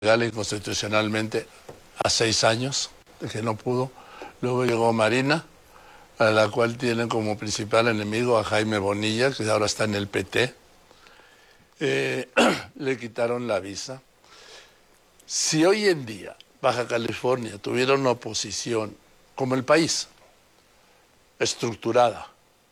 legal y constitucionalmente a 6 años, de que no pudo. Luego llegó Marina, a la cual tienen como principal enemigo a Jaime Bonilla, que ahora está en el PT. Le quitaron la visa. Si hoy en día Baja California tuviera una oposición como el país, estructurada,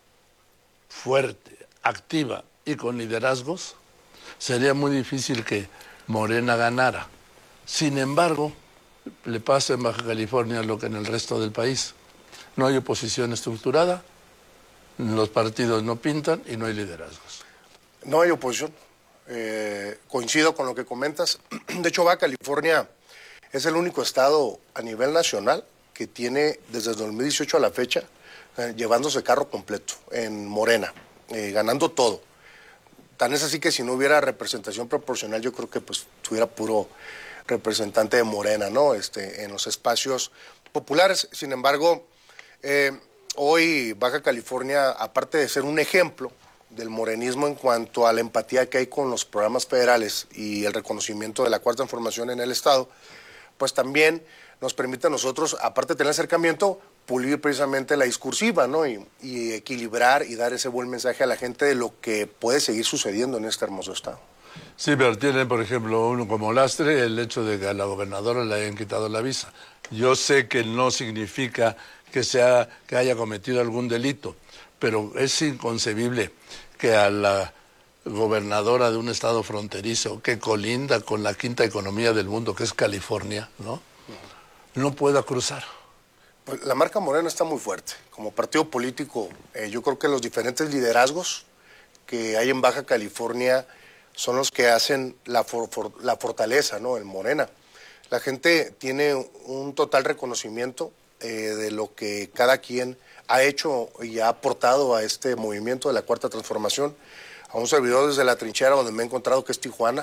fuerte, activa y con liderazgos, sería muy difícil que Morena ganara. Sin embargo, le pasa en Baja California lo que en el resto del país. No hay oposición estructurada, los partidos no pintan y no hay liderazgos. No hay oposición. Coincido con lo que comentas. De hecho, Baja California es el único estado a nivel nacional que tiene desde el 2018 a la fecha llevándose carro completo en Morena, ganando todo. Tan es así que si no hubiera representación proporcional, yo creo que pues tuviera puro representante de Morena, ¿no? En los espacios populares. Sin embargo, hoy Baja California, aparte de ser un ejemplo del morenismo en cuanto a la empatía que hay con los programas federales y el reconocimiento de la Cuarta Transformación en el Estado, pues también nos permite a nosotros, aparte de tener acercamiento, pulir precisamente la discursiva, ¿no? Y equilibrar y dar ese buen mensaje a la gente de lo que puede seguir sucediendo en este hermoso estado. Sí, pero tiene, por ejemplo, uno como lastre el hecho de que a la gobernadora le hayan quitado la visa. Yo sé que no significa que haya cometido algún delito, pero es inconcebible que a la gobernadora de un estado fronterizo que colinda con la quinta economía del mundo, que es California, no pueda cruzar. Pues la marca Morena está muy fuerte. Como partido político, yo creo que los diferentes liderazgos que hay en Baja California son los que hacen la fortaleza, ¿no? En Morena. La gente tiene un total reconocimiento de lo que cada quien ha hecho y ha aportado a este movimiento de la Cuarta Transformación. A un servidor desde la trinchera donde me he encontrado, que es Tijuana,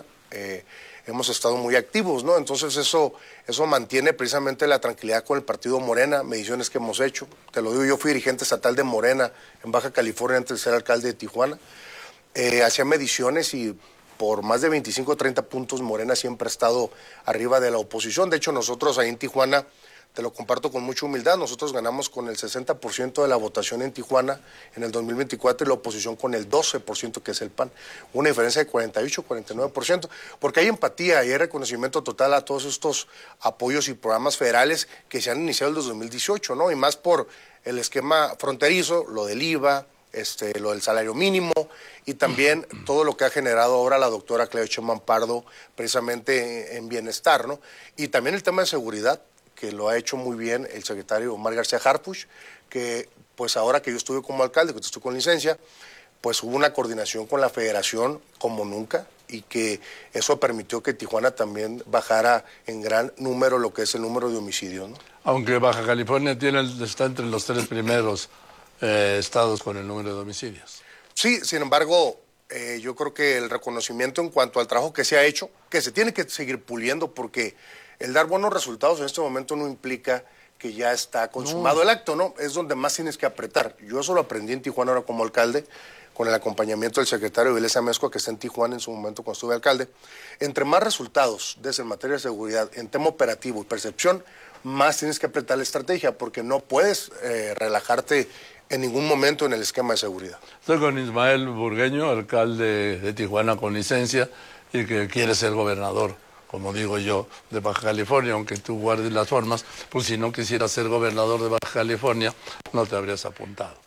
hemos estado muy activos, ¿no? Entonces eso mantiene precisamente la tranquilidad con el partido Morena, mediciones que hemos hecho. Te lo digo, yo fui dirigente estatal de Morena en Baja California antes de ser alcalde de Tijuana. Hacía mediciones y por más de 25 o 30 puntos Morena siempre ha estado arriba de la oposición. De hecho, nosotros ahí en Tijuana, te lo comparto con mucha humildad, nosotros ganamos con el 60% de la votación en Tijuana en el 2024 y la oposición con el 12%, que es el PAN. Una diferencia de 48, 49%, porque hay empatía y hay reconocimiento total a todos estos apoyos y programas federales que se han iniciado desde 2018, ¿no? Y más por el esquema fronterizo, lo del IVA, lo del salario mínimo y también todo lo que ha generado ahora la doctora Claudia Sheinbaum Pardo precisamente en bienestar, ¿no? Y también el tema de seguridad, que lo ha hecho muy bien el secretario Omar García Harfuch, que pues ahora que yo estuve como alcalde, que estoy con licencia, pues hubo una coordinación con la federación como nunca y que eso permitió que Tijuana también bajara en gran número lo que es el número de homicidios, ¿no? Aunque Baja California está entre los 3 primeros estados con el número de homicidios. Sí, sin embargo, yo creo que el reconocimiento en cuanto al trabajo que se ha hecho, que se tiene que seguir puliendo, porque el dar buenos resultados en este momento no implica que ya está consumado el acto, ¿no? Es donde más tienes que apretar. Yo eso lo aprendí en Tijuana ahora como alcalde, con el acompañamiento del secretario Vilés Amezcua, que está en Tijuana en su momento cuando estuve alcalde. Entre más resultados des en materia de seguridad, en tema operativo y percepción, más tienes que apretar la estrategia, porque no puedes relajarte en ningún momento en el esquema de seguridad. Estoy con Ismael Burgueño, alcalde de Tijuana con licencia y que quiere ser gobernador, como digo yo, de Baja California, aunque tú guardes las formas, pues si no quisieras ser gobernador de Baja California, no te habrías apuntado.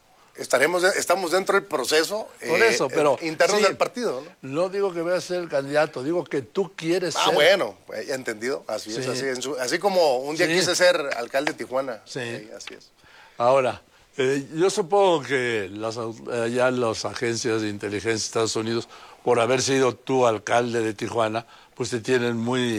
Estamos dentro del proceso por eso, pero, interno sí, del partido, ¿no? No digo que vayas a ser el candidato, digo que tú quieres ser. Bueno, entendido, así es, así como un día quise ser alcalde de Tijuana. Sí. Así es. Ahora, yo supongo que ya las agencias de inteligencia de Estados Unidos, por haber sido tú alcalde de Tijuana, pues te tienen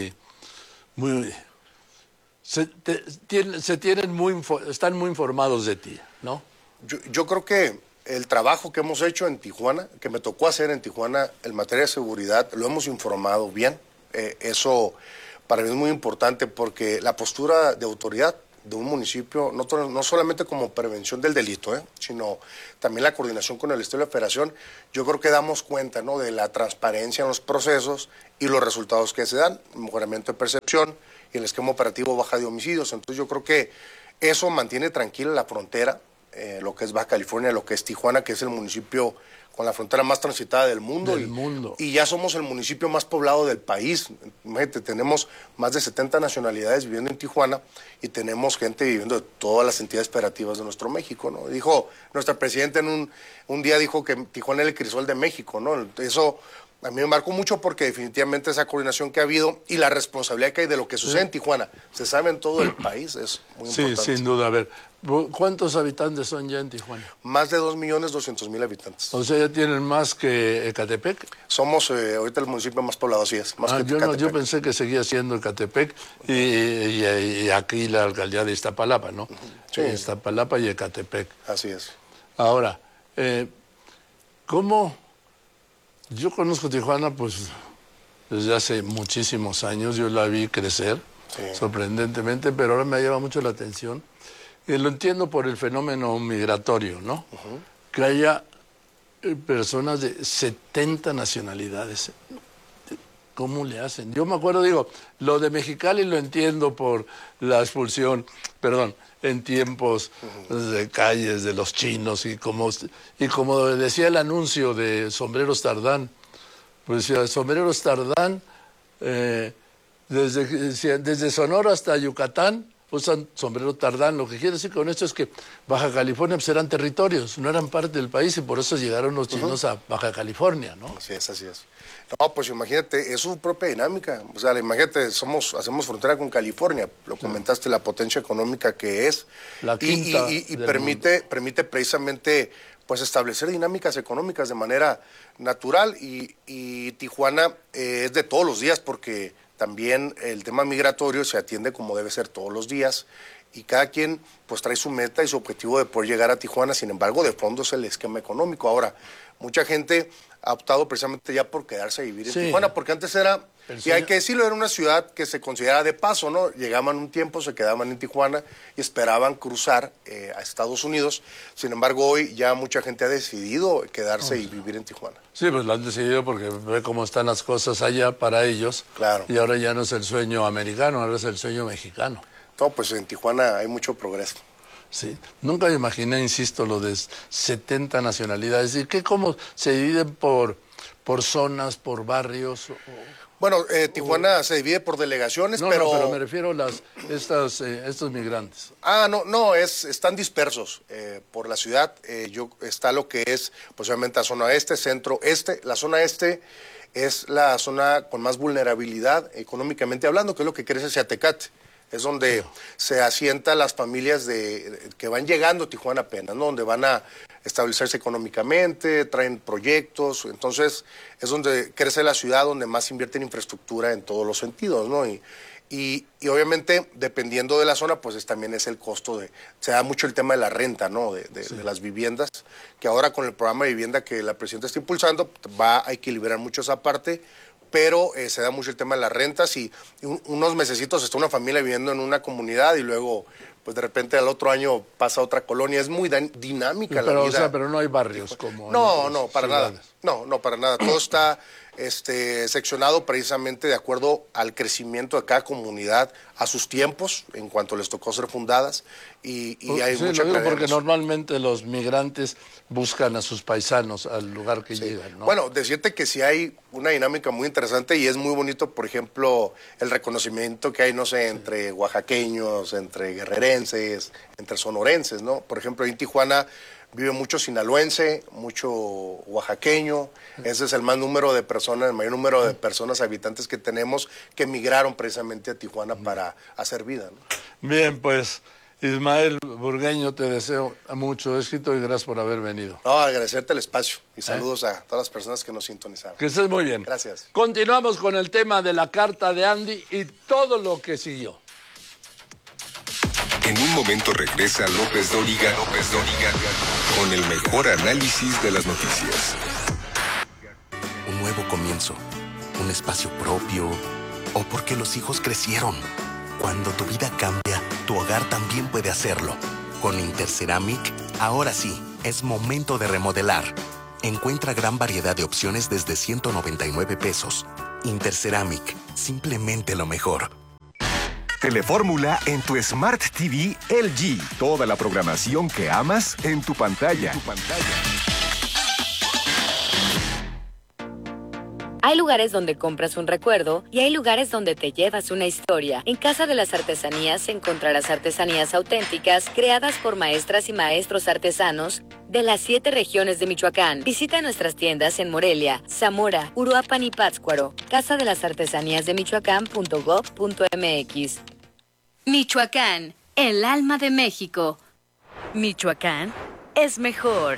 están muy informados de ti, ¿no? Yo creo que el trabajo que hemos hecho en Tijuana, que me tocó hacer en Tijuana en materia de seguridad, lo hemos informado bien. Eso para mí es muy importante porque la postura de autoridad de un municipio, no solamente como prevención del delito, sino también la coordinación con el Estado y la Federación, yo creo que damos cuenta, ¿no?, de la transparencia en los procesos y los resultados que se dan, mejoramiento de percepción y el esquema operativo baja de homicidios. Entonces yo creo que eso mantiene tranquila la frontera, lo que es Baja California, lo que es Tijuana, que es el municipio con la frontera más transitada del mundo. Y ya somos el municipio más poblado del país. Imagínate, tenemos más de 70 nacionalidades viviendo en Tijuana y tenemos gente viviendo de todas las entidades federativas de nuestro México, ¿no? Dijo, nuestra presidenta en un día dijo que Tijuana era el crisol de México, ¿no? Eso a mí me marcó mucho porque definitivamente esa coordinación que ha habido y la responsabilidad que hay de lo que sucede en Tijuana, se sabe en todo el país, es muy importante. Sí, sin duda. A ver, ¿cuántos habitantes son ya en Tijuana? Más de 2.200.000 habitantes. O sea, ¿ya tienen más que Ecatepec? Somos ahorita el municipio más poblado, así es. Más que yo pensé que seguía siendo Ecatepec y aquí la alcaldía de Iztapalapa, ¿no? Sí. Iztapalapa y Ecatepec. Así es. Ahora, ¿cómo? Yo conozco Tijuana pues desde hace muchísimos años, yo la vi crecer, sorprendentemente, pero ahora me llama mucho la atención. Lo entiendo por el fenómeno migratorio, ¿no? Que haya personas de 70 nacionalidades. ¿Cómo le hacen? Yo me acuerdo, digo, lo de Mexicali lo entiendo por la expulsión, en tiempos de calles de los chinos y como decía el anuncio de Sombreros Tardán, pues decía, Sombreros Tardán, desde Sonora hasta Yucatán usan sombrero Tardán. Lo que quiere decir con esto es que Baja California pues eran territorios, no eran parte del país y por eso llegaron los chinos a Baja California, ¿no? Así es, así es. No, pues imagínate, es su propia dinámica. O sea, imagínate, hacemos frontera con California, lo comentaste, la potencia económica que es. La quinta y permite precisamente pues establecer dinámicas económicas de manera natural y Tijuana es de todos los días porque también el tema migratorio se atiende como debe ser todos los días y cada quien pues trae su meta y su objetivo de poder llegar a Tijuana. Sin embargo, de fondo es el esquema económico. Ahora, mucha gente ha optado precisamente ya por quedarse a vivir en Tijuana, porque antes era, y hay que decirlo, era una ciudad que se consideraba de paso, ¿no? Llegaban un tiempo, se quedaban en Tijuana y esperaban cruzar a Estados Unidos. Sin embargo, hoy ya mucha gente ha decidido quedarse y vivir en Tijuana. Sí, pues lo han decidido porque ve cómo están las cosas allá para ellos. Claro. Y ahora ya no es el sueño americano, ahora es el sueño mexicano. No, pues en Tijuana hay mucho progreso. Sí, nunca me imaginé, insisto, lo de 70 nacionalidades. ¿Y cómo se dividen por zonas, por barrios? Bueno, Tijuana se divide por delegaciones, pero me refiero a estos migrantes. Están dispersos por la ciudad. Está lo que es, posiblemente la zona este, centro, este. La zona este es la zona con más vulnerabilidad económicamente hablando, que es lo que crece hacia Tecate. Es donde se asientan las familias que van llegando a Tijuana apenas, ¿no? Donde van a establecerse económicamente, traen proyectos. Entonces, es donde crece la ciudad, donde más invierte en infraestructura en todos los sentidos, ¿no? Y obviamente, dependiendo de la zona, pues también es el costo se da mucho el tema de la renta, ¿no? De las viviendas, que ahora con el programa de vivienda que la presidenta está impulsando, va a equilibrar mucho esa parte, pero se da mucho el tema de las rentas y unos mesecitos está una familia viviendo en una comunidad y luego, pues de repente al otro año pasa a otra colonia. Es muy dinámica la vida. O sea, pero no hay barrios como... No, para nada. No, para nada. Todo está seccionado precisamente de acuerdo al crecimiento de cada comunidad, a sus tiempos, en cuanto les tocó ser fundadas, y hay mucha lo digo porque normalmente los migrantes buscan a sus paisanos al lugar que llegan, ¿no? Bueno, decirte que sí hay una dinámica muy interesante y es muy bonito, por ejemplo, el reconocimiento que hay, no sé, entre oaxaqueños, entre guerrerenses, entre sonorenses, ¿no? Por ejemplo, en Tijuana vive mucho sinaloense, mucho oaxaqueño. Ese es el mayor número de personas, habitantes que tenemos que emigraron precisamente a Tijuana para hacer vida, ¿no? Bien, pues Ismael Burgueño, te deseo mucho éxito y gracias por haber venido. No, agradecerte el espacio y saludos a todas las personas que nos sintonizaron. Que estés muy bien. Gracias. Continuamos con el tema de la carta de Andy y todo lo que siguió. En un momento regresa López Dóriga con el mejor análisis de las noticias. Un nuevo comienzo, un espacio propio, o porque los hijos crecieron. Cuando tu vida cambia, tu hogar también puede hacerlo. Con Interceramic, ahora sí, es momento de remodelar. Encuentra gran variedad de opciones desde 199 pesos. Interceramic, simplemente lo mejor. Telefórmula en tu Smart TV LG. Toda la programación que amas en tu pantalla. Hay lugares donde compras un recuerdo y hay lugares donde te llevas una historia. En Casa de las Artesanías encontrarás artesanías auténticas creadas por maestras y maestros artesanos de las 7 regiones de Michoacán. Visita nuestras tiendas en Morelia, Zamora, Uruapan y Pátzcuaro. Casa de las Artesanías de Michoacán.gov.mx. Michoacán, el alma de México. Michoacán es mejor.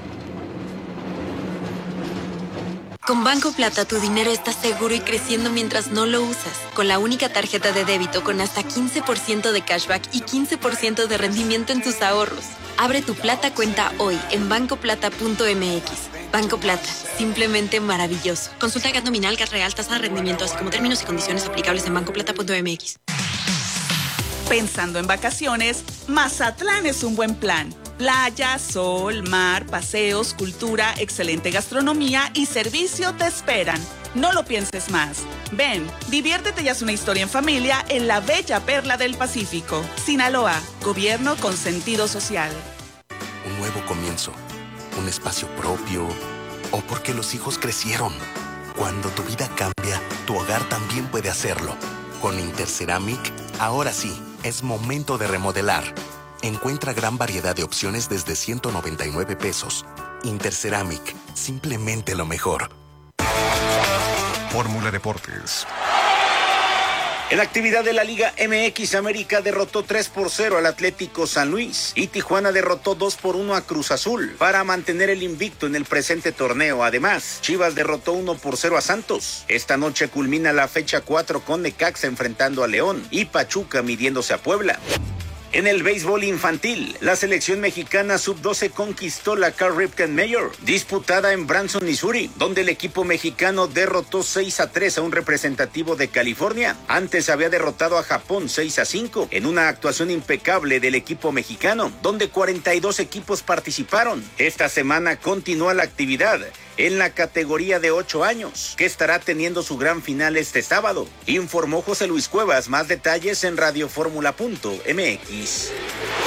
Con Banco Plata tu dinero está seguro y creciendo mientras no lo usas. Con la única tarjeta de débito con hasta 15% de cashback y 15% de rendimiento en tus ahorros. Abre tu Plata cuenta hoy en bancoplata.mx. Banco Plata, simplemente maravilloso. Consulta GAT nominal, GAT real, tasa de rendimiento, así como términos y condiciones aplicables en bancoplata.mx. Pensando en vacaciones, Mazatlán es un buen plan. Playa, sol, mar, paseos, cultura, excelente gastronomía y servicio te esperan. No lo pienses más. Ven, diviértete y haz una historia en familia en la bella perla del Pacífico. Sinaloa, gobierno con sentido social. Un nuevo comienzo, un espacio propio, o porque los hijos crecieron. Cuando tu vida cambia, tu hogar también puede hacerlo. Con Interceramic, ahora sí, es momento de remodelar. Encuentra gran variedad de opciones desde 199 pesos. Interceramic, simplemente lo mejor. Fórmula Deportes. En actividad de la Liga MX, América derrotó 3-0 al Atlético San Luis y Tijuana derrotó 2-1 a Cruz Azul para mantener el invicto en el presente torneo. Además, Chivas derrotó 1-0 a Santos. Esta noche culmina la fecha 4 con Necaxa enfrentando a León y Pachuca midiéndose a Puebla. En el béisbol infantil, la selección mexicana sub-12 conquistó la Carl Ripken Major, disputada en Branson, Missouri, donde el equipo mexicano derrotó 6-3 a un representativo de California. Antes había derrotado a Japón 6-5 en una actuación impecable del equipo mexicano, donde 42 equipos participaron. Esta semana continúa la actividad en la categoría de 8 años, que estará teniendo su gran final este sábado. Informó José Luis Cuevas. Más detalles en radioformula.mx.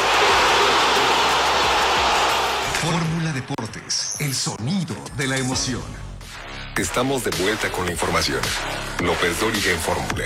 Fórmula Deportes, el sonido de la emoción. Estamos de vuelta con la información. López Dóriga en Fórmula.